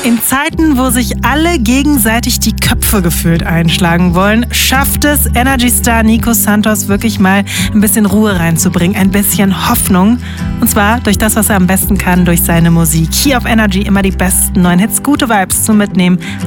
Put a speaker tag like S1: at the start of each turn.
S1: In Zeiten, wo sich alle gegenseitig die Köpfe gefühlt einschlagen wollen, schafft es Energy-Star Nico Santos wirklich mal ein bisschen Ruhe reinzubringen, ein bisschen Hoffnung. Und zwar durch das, was er am besten kann, durch seine Musik. Hier auf Energy immer die besten neuen Hits, gute Vibes zum Mitnehmen.